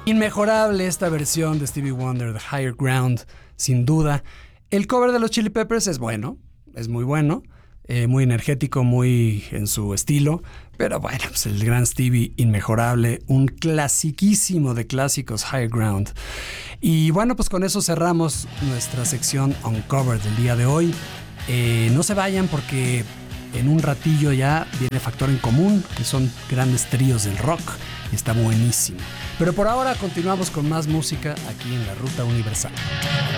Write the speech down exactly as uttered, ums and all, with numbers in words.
Inmejorable esta versión de Stevie Wonder, The Higher Ground, sin duda. El cover de los Chili Peppers es bueno, es muy bueno, eh, muy energético, muy en su estilo, pero bueno, pues el gran Stevie, inmejorable, un clasiquísimo de clásicos, Higher Ground. Y bueno, pues con eso cerramos nuestra sección Uncovered del día de hoy. Eh, no se vayan porque en un ratillo ya viene Factor en Común, que son grandes tríos del rock, y está buenísimo. Pero por ahora continuamos con más música aquí en La Ruta Universal.